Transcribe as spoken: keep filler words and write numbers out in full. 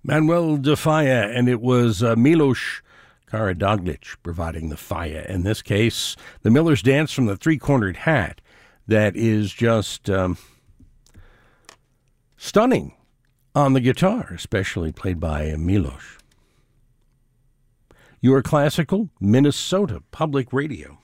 Manuel de Falla, and it was uh, Milos Karadoglic providing the Falla. In this case, the Miller's Dance from the Three-Cornered Hat. That is just um, stunning on the guitar, especially played by uh, Milos. Your classical Minnesota Public Radio.